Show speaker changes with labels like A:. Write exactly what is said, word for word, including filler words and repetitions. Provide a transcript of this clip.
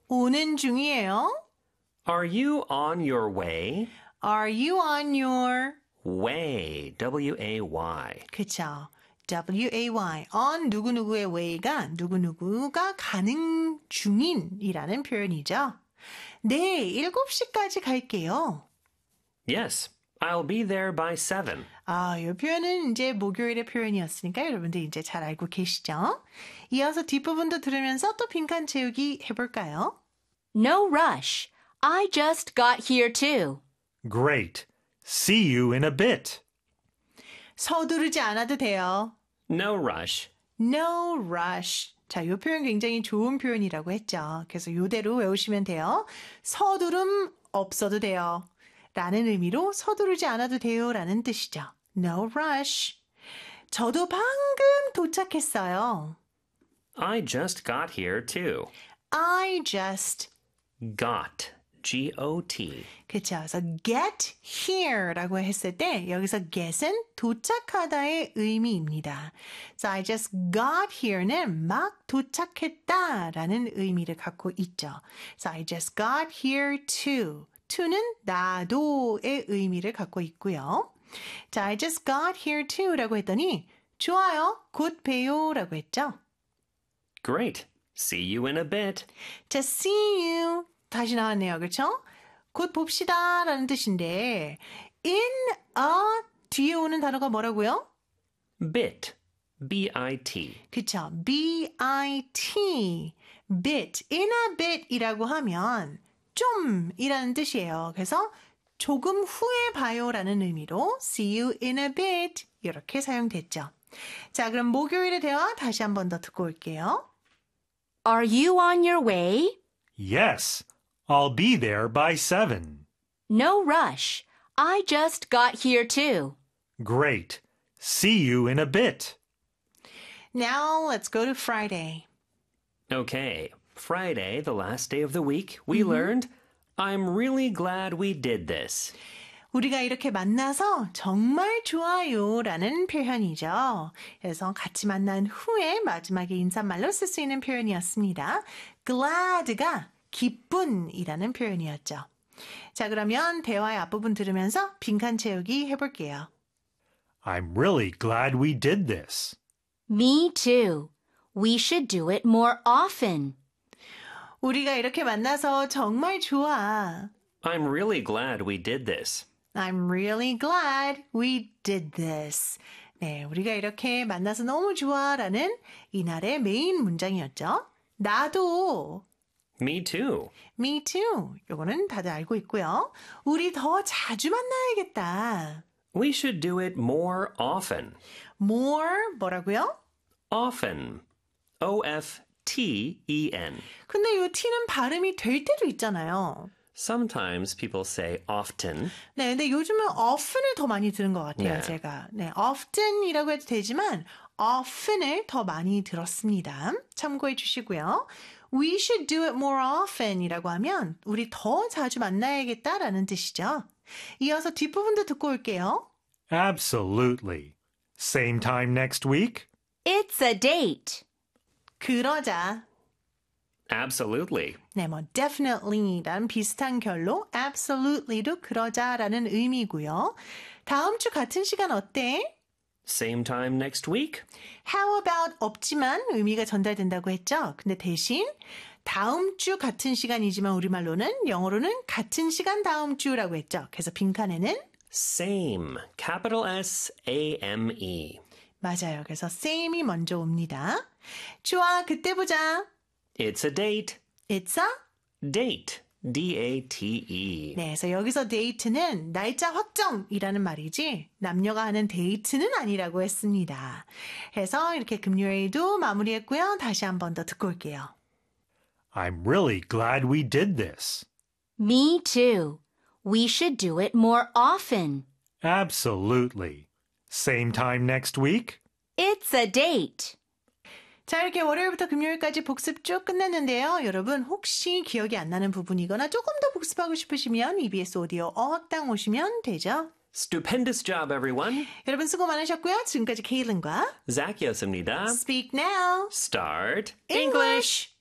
A: 오는 중이에요.
B: Are you on your way?
A: Are you on your
B: Way. W A Y.
A: 그쵸. W A Y. on 누구누구의 way가 누구누구가 가는 중인이라는 표현이죠. 네, 일곱 시까지 갈게요.
B: Yes, I'll be there by seven.
A: 아, 이 표현은 이제 목요일의 표현이었으니까 여러분들 이제 잘 알고 계시죠? 이어서 뒷부분도 들으면서 또 빈칸 채우기 해볼까요?
C: No rush. I just got here too.
D: Great. See you in a bit.
A: 서두르지 않아도 돼요.
B: No rush.
A: No rush. 자, 이 표현 굉장히 좋은 표현이라고 했죠. 그래서 이대로 외우시면 돼요. 서두름 없어도 돼요. 라는 의미로 서두르지 않아도 돼요. 라는 뜻이죠. No rush. 저도 방금 도착했어요.
B: I just got here too.
A: I just
B: Got. G O T.
A: 그쵸. 그래서 get here라고 했을 때 여기서 get은 도착하다의 의미입니다. So I just got here는 막 도착했다라는 의미를 갖고 있죠. So I just got here too. to는 나도의 의미를 갖고 있고요. 자, I just got here too라고 했더니 좋아요. 곧 봬요라고 했죠.
B: Great. See you in a bit.
A: 자, see you. 다시 나왔네요. 그렇죠? 곧 봅시다 라는 뜻인데 in a 뒤에 오는 단어가 뭐라고요?
B: Bit. B I T.
A: 그쵸. B-I-T. bit. in a bit 이라고 하면 좀 이라는 뜻이에요. 그래서 조금 후에 봐요 라는 의미로 see you in a bit 이렇게 사용됐죠. 자, 그럼 목요일의 대화 다시 한 번 더 듣고 올게요.
C: Are you on your way?
D: Yes, I'll be there by seven.
C: No rush. I just got here too.
D: Great. See you in a bit.
A: Now let's go to Friday.
B: Okay. Friday, the last day of the week, we learned, I'm really glad we did this.
A: 우리가 이렇게 만나서 정말 좋아요 라는 표현이죠. 그래서 같이 만난 후에 마지막에 인사말로 쓸 수 있는 표현이었습니다. glad가 기쁜이라는 표현이었죠. 자, 그러면 대화의 앞부분 들으면서 빈칸 채우기 해볼게요.
D: I'm really glad we did this.
C: Me too. We should do it more often.
A: 우리가 이렇게 만나서 정말 좋아.
B: I'm really glad we did this.
A: I'm really glad we did this. 네, 우리가 이렇게 만나서 너무 좋아라는 이날의 메인 문장이었죠. 나도.
B: Me too.
A: Me too. 요거는 다들 알고 있고요. 우리 더 자주 만나야겠다.
B: We should do it more often.
A: More 뭐라고요?
B: Often. O F T E N.
A: 근데 이 t는 발음이 될 때도 있잖아요.
B: Sometimes people say often.
A: 네, 근데 요즘은 often을 더 많이 들은 것 같아요,
B: 네.
A: 제가. 네, often이라고 해도 되지만 often을 더 많이 들었습니다. 참고해 주시고요. We should do it more often이라고 하면 우리 더 자주 만나야겠다라는 뜻이죠. 이어서 뒷부분도 듣고 올게요.
D: Absolutely. Same time next week?
C: It's a date.
A: 그러자.
B: Absolutely.
A: 네, 뭐 definitely랑 비슷한 결로 absolutely도 그러자라는 의미고요. 다음 주 같은 시간 어때?
B: Same time next week?
A: How about 없지만 의미가 전달된다고 했죠. 근데 대신 다음 주 같은 시간이지만 우리말로는 영어로는 같은 시간 다음 주라고 했죠. 그래서 빈칸에는
B: Same. Capital S A M E.
A: 맞아요. 그래서 same이 먼저 옵니다. 좋아, 그때 보자.
B: It's a date.
A: It's a
B: Date. D A T E.
A: 네, 그래서 여기서 데이트는 날짜 확정이라는 말이지 남녀가 하는 데이트는 아니라고 했습니다. 해서 이렇게 금요일도 마무리했고요. 다시 한 번 더 듣고 올게요.
D: I'm really glad we did this.
C: Me too. We should do it more often.
D: Absolutely. Same time next week?
C: It's a date.
A: 자, 이렇게 월요일부터 금요일까지 복습 쭉 끝냈는데요. 여러분 혹시 기억이 안 나는 부분이거나 조금 더 복습하고 싶으시면 이비에스 오디오 어학당 오시면 되죠.
B: Stupendous job, everyone.
A: 여러분 수고 많으셨고요. 지금까지 케일린과
B: Zac이었습니다.
A: Speak Now
B: Start
A: English!